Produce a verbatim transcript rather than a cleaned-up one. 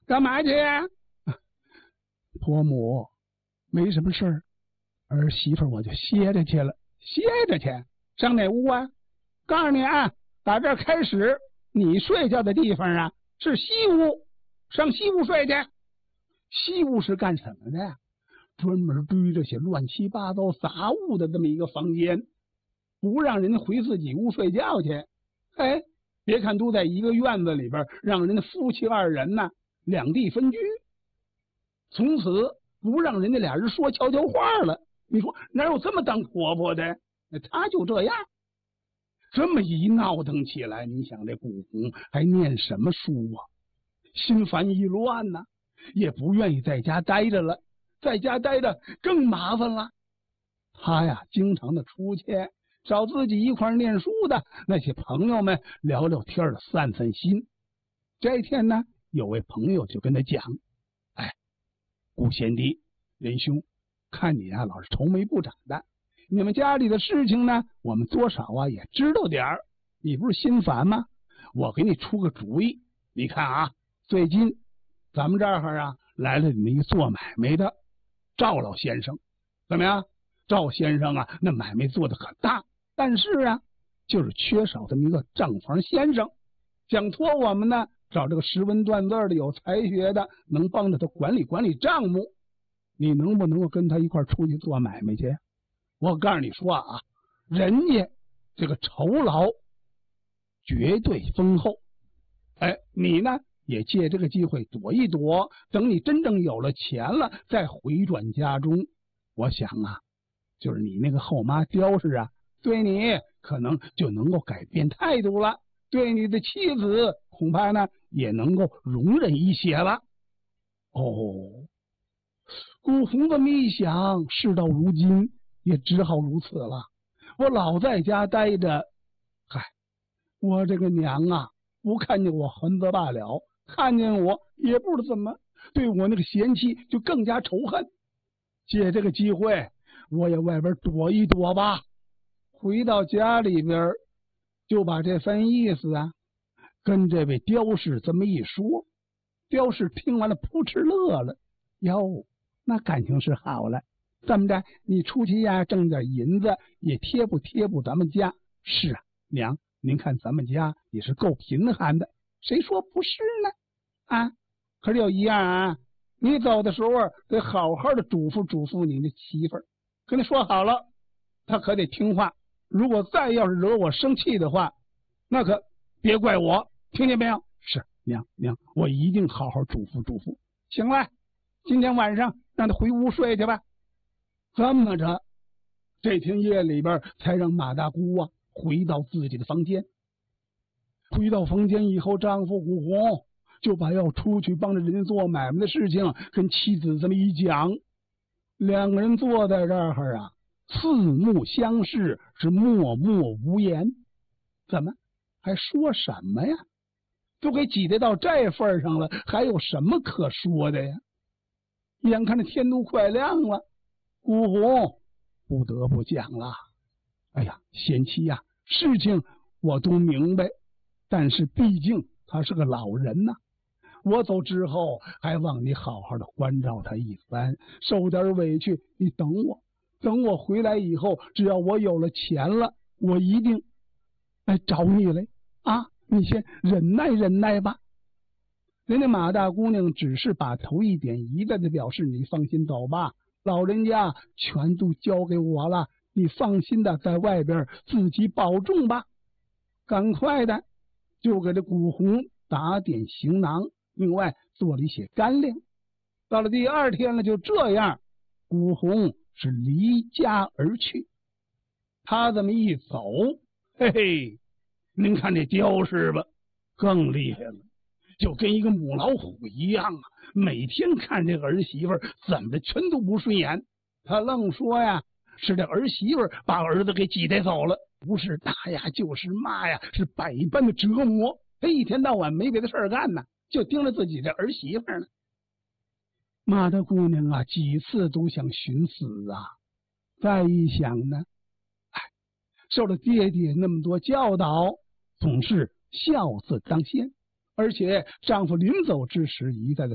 干嘛去呀？婆母，没什么事儿，儿媳妇我就歇着去了。歇着去？上哪屋啊？告诉你啊，打这儿开始，你睡觉的地方啊是西屋，上西屋睡去。西屋是干什么的呀？专门堆着些乱七八糟杂物的这么一个房间，不让人家回自己屋睡觉去。哎，别看都在一个院子里边，让人家夫妻二人呢两地分居，从此不让人家俩人说悄悄话了。你说哪有这么当婆婆的？那他就这样，这么一闹腾起来，你想这古红还念什么书啊？心烦意乱呢、啊，也不愿意在家待着了，在家待着更麻烦了。他呀，经常的出去找自己一块念书的那些朋友们聊聊天的，散散心。这一天呢，有位朋友就跟他讲：“哎，顾贤弟，仁兄，看你啊，老是愁眉不展的。你们家里的事情呢，我们多少啊也知道点儿。你不是心烦吗？我给你出个主意。你看啊，最近咱们这儿啊来了你们一个做买卖的赵老先生，怎么样？赵先生啊，那买卖做的可大，但是啊，就是缺少这么一个账房先生。想托我们呢，找这个识文断字的、有才学的，能帮着他管理管理账目。你能不能够跟他一块出去做买卖去？我告诉你说啊，人家这个酬劳绝对丰厚。哎，你呢也借这个机会躲一躲，等你真正有了钱了，再回转家中。我想啊，就是你那个后妈刁氏啊，对你可能就能够改变态度了，对你的妻子恐怕呢也能够容忍一些了。哦，顾红这么一想，事到如今也只好如此了。我老在家待着，嗨，我这个娘啊，不看见我横则罢了，看见我也不知道怎么对我那个贤妻就更加仇恨。借这个机会，我也外边躲一躲吧。回到家里边，就把这番意思啊跟这位刁氏这么一说。刁氏听完了扑哧乐了，哟，那感情是好了。这么着，你出去呀挣点银子，也贴补贴补咱们家。是啊，娘，您看咱们家也是够贫寒的，谁说不是呢？啊，可是有一样啊，你走的时候得好好的嘱咐嘱咐你的媳妇儿，跟他说好了，他可得听话。如果再要是惹我生气的话，那可别怪我，听见没有？是，娘娘，我一定好好嘱咐嘱咐。行了，今天晚上让他回屋睡去吧。这么着，这天夜里边才让马大姑啊回到自己的房间。回到房间以后，丈夫古红就把要出去帮着人家做买卖的事情跟妻子这么一讲。两个人坐在这儿啊，四目相视，是默默无言。怎么还说什么呀？都给挤得到这份上了，还有什么可说的呀？眼看着天都快亮了，古红不得不讲了。哎呀，贤妻呀、啊，事情我都明白，但是毕竟他是个老人呐、啊，我走之后还望你好好的关照他一番，受点委屈你等我，等我回来以后，只要我有了钱了，我一定来找你来啊！你先忍耐忍耐吧。人家马大姑娘只是把头一点，一再的表示你放心走吧，老人家全都交给我了，你放心的在外边自己保重吧。赶快的就给这古红打点行囊，另外做了一些干粮。到了第二天了，就这样，古红是离家而去。他这么一走，嘿嘿，您看这刁氏吧，更厉害了，就跟一个母老虎一样啊！每天看这个儿媳妇怎么的全都不顺眼。他愣说呀，是这儿媳妇把儿子给挤带走了，不是打呀就是骂呀，是百般的折磨。他一天到晚没别的事干呢，就盯着自己这儿媳妇呢。马大姑娘啊，几次都想寻死啊，再一想呢，哎，受了爹爹那么多教导，总是孝字当先，而且丈夫临走之时一再的